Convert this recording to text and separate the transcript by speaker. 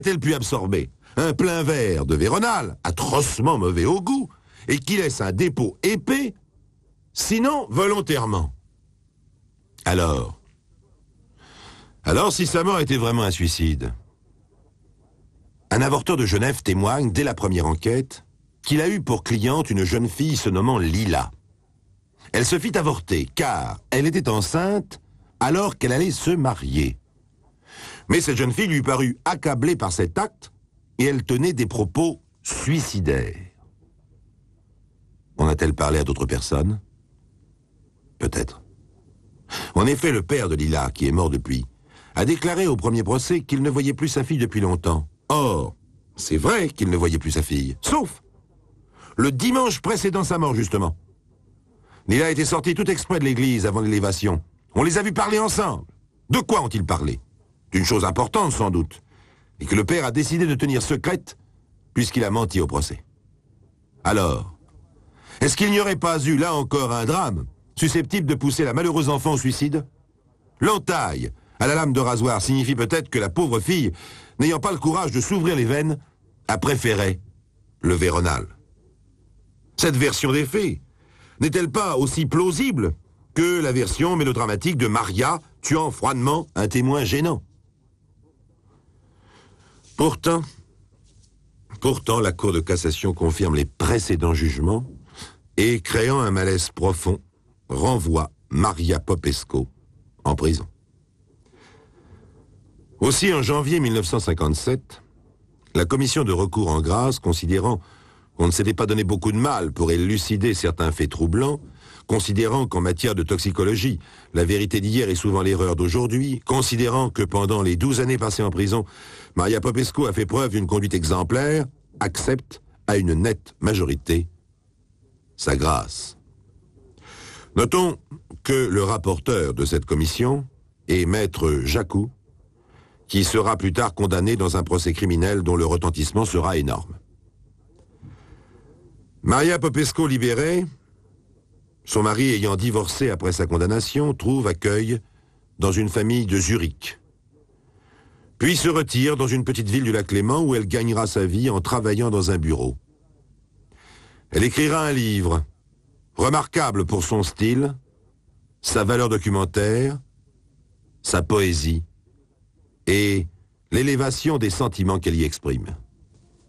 Speaker 1: a-t-elle pu absorber un plein verre de Véronal, atrocement mauvais au goût, et qui laisse un dépôt épais, sinon volontairement? Alors, si sa mort était vraiment un suicide? Un avorteur de Genève témoigne, dès la première enquête, qu'il a eu pour cliente une jeune fille se nommant Lila. Elle se fit avorter, car elle était enceinte alors qu'elle allait se marier. Mais cette jeune fille lui parut accablée par cet acte, et elle tenait des propos suicidaires. En a-t-elle parlé à d'autres personnes? Peut-être. En effet, le père de Lila, qui est mort depuis, a déclaré au premier procès qu'il ne voyait plus sa fille depuis longtemps. Or, c'est vrai qu'il ne voyait plus sa fille, sauf le dimanche précédant sa mort, justement. Lila était sortie tout exprès de l'église avant l'élévation. On les a vus parler ensemble. De quoi ont-ils parlé? D'une chose importante, sans doute, et que le père a décidé de tenir secrète, puisqu'il a menti au procès. Alors, est-ce qu'il n'y aurait pas eu, là encore, un drame susceptible de pousser la malheureuse enfant au suicide? L'entaille à la lame de rasoir signifie peut-être que la pauvre fille, n'ayant pas le courage de s'ouvrir les veines, a préféré le Véronal. Cette version des faits n'est-elle pas aussi plausible que la version mélodramatique de Maria tuant froidement un témoin gênant? Pourtant, la Cour de cassation confirme les précédents jugements et, créant un malaise profond, renvoie Maria Popesco en prison. Aussi, en janvier 1957, la commission de recours en grâce, considérant qu'on ne s'était pas donné beaucoup de mal pour élucider certains faits troublants, considérant qu'en matière de toxicologie, la vérité d'hier est souvent l'erreur d'aujourd'hui, considérant que pendant les 12 années passées en prison, Maria Popesco a fait preuve d'une conduite exemplaire, accepte à une nette majorité sa grâce. Notons que le rapporteur de cette commission est maître Jacou, qui sera plus tard condamné dans un procès criminel dont le retentissement sera énorme. Maria Popesco libérée, son mari ayant divorcé après sa condamnation, trouve accueil dans une famille de Zurich. Puis se retire dans une petite ville du lac Léman où elle gagnera sa vie en travaillant dans un bureau. Elle écrira un livre, remarquable pour son style, sa valeur documentaire, sa poésie et l'élévation des sentiments qu'elle y exprime.